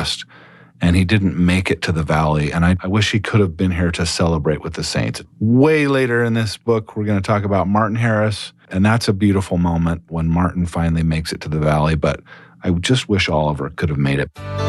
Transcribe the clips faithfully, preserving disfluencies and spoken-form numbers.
west, and he didn't make it to the valley. And I, I wish he could have been here to celebrate with the Saints. Way later in this book, we're going to talk about Martin Harris, and that's a beautiful moment when Martin finally makes it to the valley. But I just wish Oliver could have made it.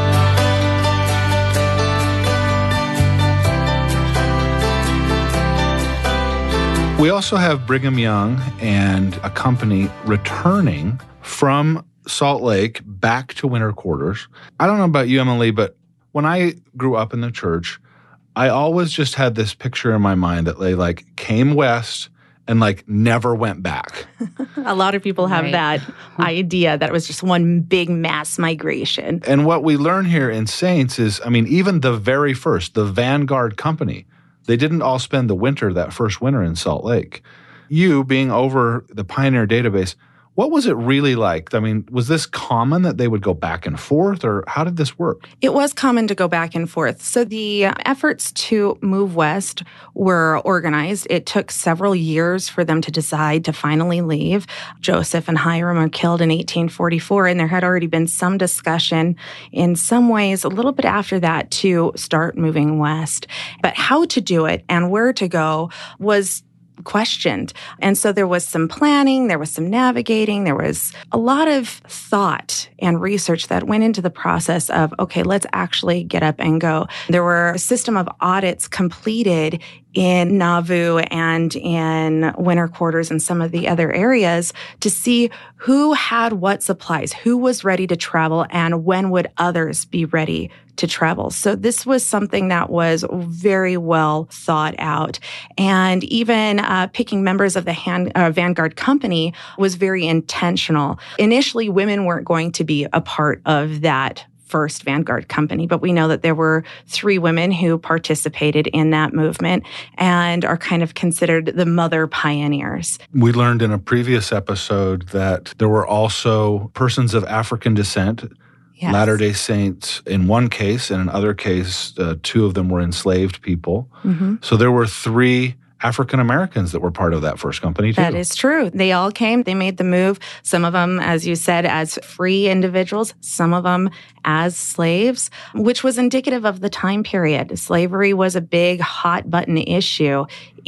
We also have Brigham Young and a company returning from Salt Lake back to winter quarters. I don't know about you, Emily, but when I grew up in the church, I always just had this picture in my mind that they like came west and like never went back. A lot of people have Right. that idea that it was just one big mass migration. And what we learn here in Saints is, I mean, even the very first, the Vanguard Company, they didn't all spend the winter, that first winter in Salt Lake. You being over the Pioneer database, what was it really like? I mean, was this common that they would go back and forth, or how did this work? It was common to go back and forth. So the efforts to move west were organized. It took several years for them to decide to finally leave. Joseph and Hiram are killed in eighteen forty-four, and there had already been some discussion in some ways a little bit after that to start moving west. But how to do it and where to go was questioned. And so there was some planning, there was some navigating, there was a lot of thought and research that went into the process of, okay, let's actually get up and go. There were a system of audits completed in Nauvoo and in winter quarters and some of the other areas to see who had what supplies, who was ready to travel, and when would others be ready to travel. So this was something that was very well thought out. And even uh, picking members of the hand, uh, Vanguard Company was very intentional. Initially, women weren't going to be a part of that first Vanguard Company, but we know that there were three women who participated in that movement and are kind of considered the mother pioneers. We learned in a previous episode that there were also persons of African descent, Yes. Latter-day Saints in one case, and in another case, uh, two of them were enslaved people. Mm-hmm. So there were three African Americans that were part of that first company, too. That is true. They all came. They made the move. Some of them, as you said, as free individuals, some of them as slaves, which was indicative of the time period. Slavery was a big hot button issue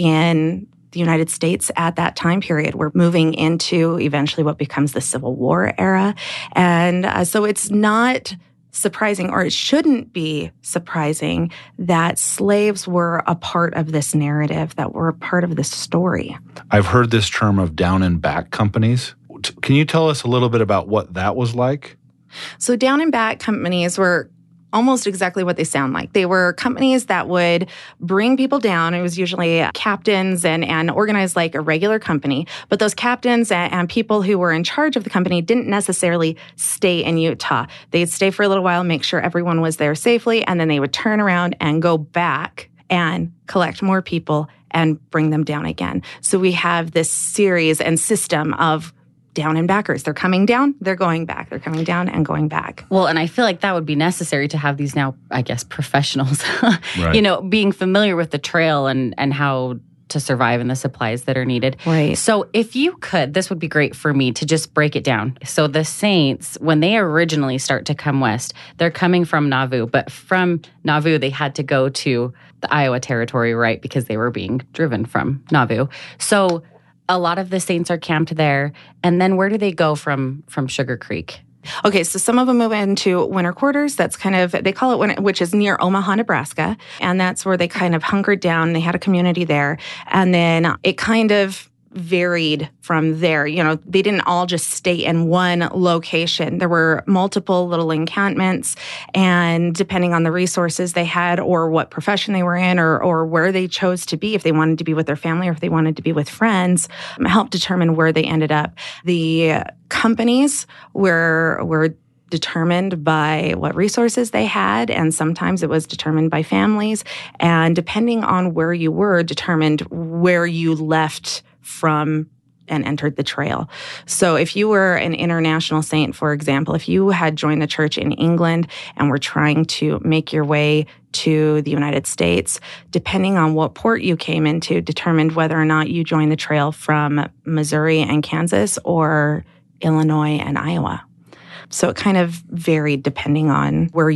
in the United States at that time period. We're moving into eventually what becomes the Civil War era. And uh, so it's not surprising, or it shouldn't be surprising, that slaves were a part of this narrative, that were a part of this story. I've heard this term of down and back companies. Can you tell us a little bit about what that was like? So down and back companies were almost exactly what they sound like. They were companies that would bring people down. It was usually captains and, and organized like a regular company. But those captains and, and people who were in charge of the company didn't necessarily stay in Utah. They'd stay for a little while, make sure everyone was there safely, and then they would turn around and go back and collect more people and bring them down again. So we have this series and system of down and backers. They're coming down, they're going back. They're coming down and going back. Well, and I feel like that would be necessary to have these now, I guess, professionals, Right. you know, being familiar with the trail and, and how to survive and the supplies that are needed. Right. So if you could, this would be great for me to just break it down. So the Saints, when they originally start to come west, they're coming from Nauvoo, but from Nauvoo, they had to go to the Iowa Territory, right? Because they were being driven from Nauvoo. So a lot of the Saints are camped there. And then where do they go from from Sugar Creek? Okay, so some of them move into winter quarters. That's kind of, they call it, winter, which is near Omaha, Nebraska. And that's where they kind of hunkered down. They had a community there. And then it kind of varied from there. You know, they didn't all just stay in one location. There were multiple little encampments, and depending on the resources they had or what profession they were in, or or where they chose to be, if they wanted to be with their family or if they wanted to be with friends, helped determine where they ended up. The companies were were determined by what resources they had, and sometimes it was determined by families, and depending on where you were, determined where you left from and entered the trail. So if you were an international saint, for example, if you had joined the church in England and were trying to make your way to the United States, depending on what port you came into, determined whether or not you joined the trail from Missouri and Kansas or Illinois and Iowa. So it kind of varied depending on where